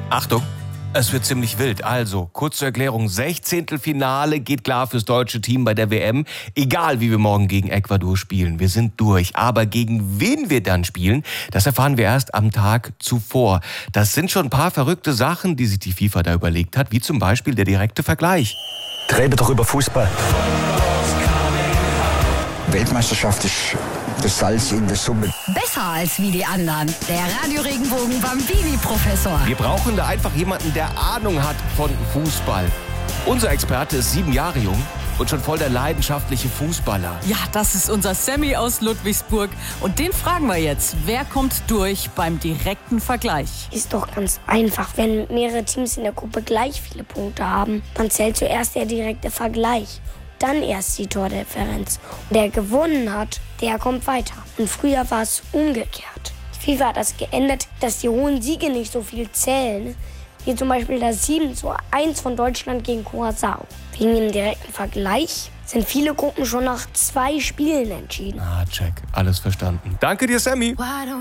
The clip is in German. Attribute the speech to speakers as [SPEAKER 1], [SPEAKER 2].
[SPEAKER 1] Achtung, es wird ziemlich wild. Also, kurz zur Erklärung, 16. Finale geht klar fürs deutsche Team bei der WM. Egal, wie wir morgen gegen Ecuador spielen, wir sind durch. Aber gegen wen wir dann spielen, das erfahren wir erst am Tag zuvor. Das sind schon ein paar verrückte Sachen, die sich die FIFA da überlegt hat, wie zum Beispiel der direkte Vergleich.
[SPEAKER 2] Reden doch über Fußball. Weltmeisterschaft ist das Salz in der Suppe.
[SPEAKER 3] Besser als wie die anderen. Der Radio Regenbogen Bambini-Professor.
[SPEAKER 1] Wir brauchen da einfach jemanden, der Ahnung hat von Fußball. Unser Experte ist 7 Jahre jung und schon voll der leidenschaftliche Fußballer.
[SPEAKER 4] Ja, das ist unser Sammy aus Ludwigsburg. Und den fragen wir jetzt, wer kommt durch beim direkten Vergleich?
[SPEAKER 5] Ist doch ganz einfach. Wenn mehrere Teams in der Gruppe gleich viele Punkte haben, dann zählt zuerst der direkte Vergleich. Dann erst die Tordifferenz. Und der gewonnen hat, der kommt weiter. Und früher war es umgekehrt. Die FIFA hat das geändert, dass die hohen Siege nicht so viel zählen, wie zum Beispiel das 7:1 von Deutschland gegen Curaçao. Wegen dem direkten Vergleich sind viele Gruppen schon nach 2 Spielen entschieden.
[SPEAKER 1] Check. Alles verstanden. Danke dir, Sammy.